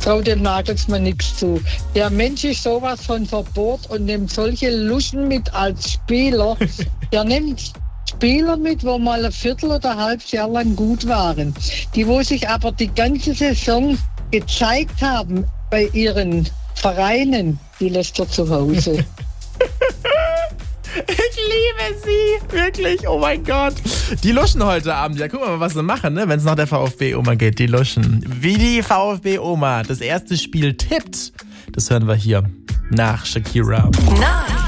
traue dem Nagelsmann nichts zu. Der Mensch ist sowas von verbohrt und nimmt solche Luschen mit als Spieler. Der nimmt Spieler mit, wo mal ein Viertel oder ein halbes Jahr lang gut waren. Die, wo sich aber die ganze Saison gezeigt haben bei ihren Vereinen, die lässt er zu Hause. Ich liebe sie, wirklich, oh mein Gott. Die luschen heute Abend, ja, guck mal, was sie machen, ne? Wenn es nach der VfB-Oma geht, die luschen. Wie die VfB-Oma das erste Spiel tippt, das hören wir hier nach Shakira.